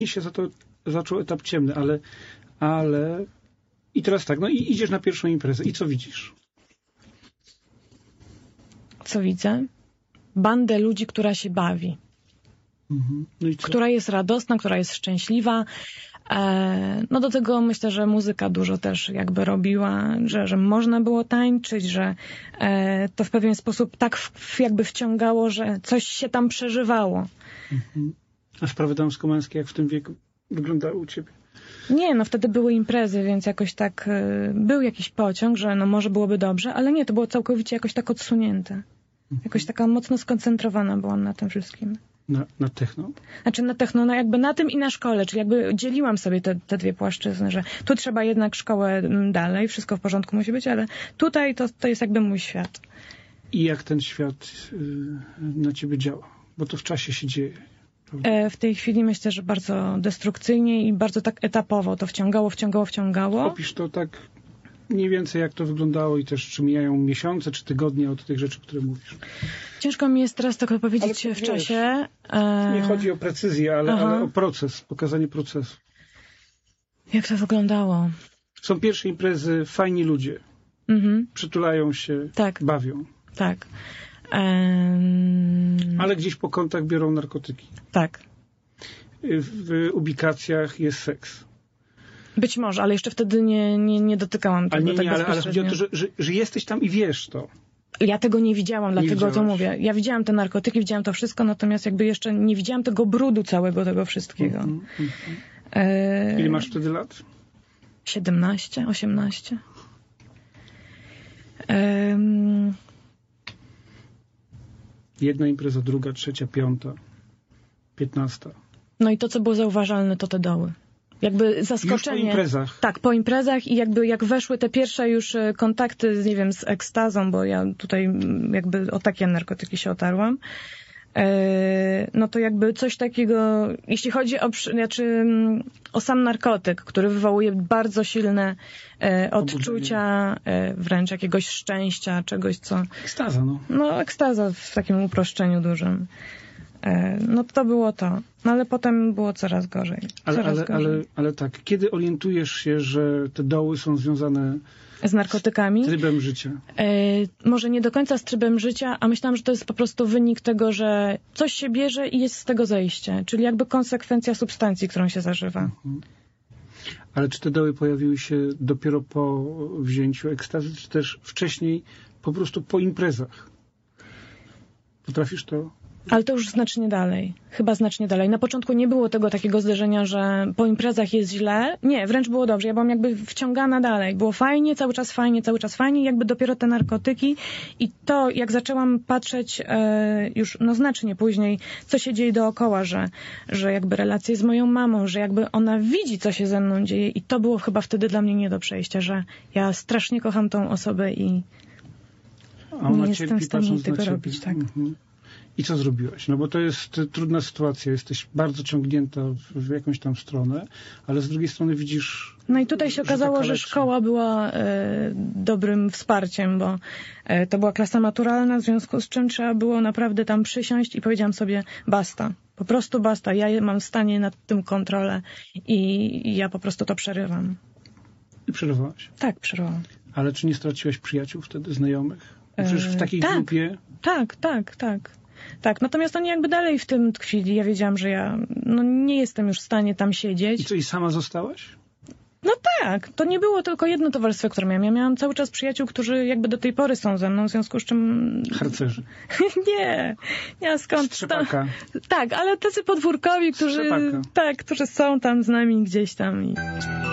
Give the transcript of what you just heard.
się zaczął etap ciemny, ale... I teraz tak, no i idziesz na pierwszą imprezę. I co widzisz? Co widzę? Bandę ludzi, która się bawi. No i co? Która jest radosna, która jest szczęśliwa. No do tego myślę, że muzyka dużo też jakby robiła, że można było tańczyć, że to w pewien sposób tak jakby wciągało, że coś się tam przeżywało. A sprawy damsko-męskie jak w tym wieku wyglądały u ciebie? Nie, no wtedy były imprezy, więc jakoś tak był jakiś pociąg, że no może byłoby dobrze, ale nie, to było całkowicie jakoś tak odsunięte. Jakoś taka mocno skoncentrowana byłam na tym wszystkim. Na techno? Znaczy na techno, no jakby na tym i na szkole, czyli jakby dzieliłam sobie te dwie płaszczyzny, że tu trzeba jednak szkołę dalej, wszystko w porządku musi być, ale tutaj to jest jakby mój świat. I jak ten świat na ciebie działa? Bo to w czasie się dzieje. W tej chwili myślę, że bardzo destrukcyjnie i bardzo tak etapowo to wciągało. Opisz to tak mniej więcej, jak to wyglądało i też czy mijają miesiące, czy tygodnie od tych rzeczy, które mówisz. Ciężko mi jest teraz tak opowiedzieć w czasie. Nie chodzi o precyzję, ale o proces, pokazanie procesu. Jak to wyglądało? Są pierwsze imprezy, fajni ludzie. Przytulają się, bawią. Tak. Ale gdzieś po kątach biorą narkotyki. Tak. W ubikacjach jest seks. Być może, ale jeszcze wtedy nie dotykałam tego. Ale chodzi o to, że jesteś tam i wiesz to. Ja tego nie widziałam, dlatego to mówię. Ja widziałam te narkotyki, widziałam to wszystko, natomiast jakby jeszcze nie widziałam tego brudu całego tego wszystkiego. Ile masz wtedy lat? 17, 18. Jedna impreza, druga, trzecia, piąta, 15. No i to, co było zauważalne, to te doły. Jakby zaskoczenie. Już po imprezach. Tak, po imprezach i jakby jak weszły te pierwsze już kontakty, nie wiem, z ekstazą, bo ja tutaj jakby o takie narkotyki się otarłam, no to jakby coś takiego, jeśli chodzi o sam narkotyk, który wywołuje bardzo silne odczucia, wręcz jakiegoś szczęścia, czegoś, co... Ekstaza, no. No, ekstaza w takim uproszczeniu dużym. No to było to. No ale potem było coraz gorzej. Ale tak, kiedy orientujesz się, że te doły są związane z narkotykami? Z trybem życia? Może nie do końca z trybem życia, a myślałam, że to jest po prostu wynik tego, że coś się bierze i jest z tego zejście. Czyli jakby konsekwencja substancji, którą się zażywa. Ale czy te doły pojawiły się dopiero po wzięciu ekstazy, czy też wcześniej po prostu po imprezach? Potrafisz to... Ale to już znacznie dalej. Chyba znacznie dalej. Na początku nie było tego takiego zderzenia, że po imprezach jest źle. Nie, wręcz było dobrze. Ja byłam jakby wciągana dalej. Było fajnie, cały czas fajnie, cały czas fajnie. Jakby dopiero te narkotyki i to, jak zaczęłam patrzeć już znacznie później, co się dzieje dookoła, że jakby relacje z moją mamą, że jakby ona widzi, co się ze mną dzieje i to było chyba wtedy dla mnie nie do przejścia, że ja strasznie kocham tą osobę i nie jestem w stanie tego robić. Tak. I co zrobiłaś? No bo to jest trudna sytuacja, jesteś bardzo ciągnięta w jakąś tam stronę, ale z drugiej strony widzisz... No i tutaj się okazało, że szkoła była dobrym wsparciem, bo to była klasa maturalna, w związku z czym trzeba było naprawdę tam przysiąść i powiedziałam sobie basta. Po prostu basta. Ja mam w stanie nad tym kontrolę i ja po prostu to przerywam. I przerywałaś? Tak, przerywałam. Ale czy nie straciłaś przyjaciół wtedy, znajomych? Przecież w takiej grupie... Tak, natomiast oni jakby dalej w tym tkwili. Ja wiedziałam, że ja nie jestem już w stanie tam siedzieć. I co, i sama zostałaś? No tak, to nie było tylko jedno towarzystwo, które miałam. Ja miałam cały czas przyjaciół, którzy jakby do tej pory są ze mną, w związku z czym... Harcerzy. Nie, skąd? Strzepaka. Tak, ale tacy podwórkowi, którzy są tam z nami gdzieś tam.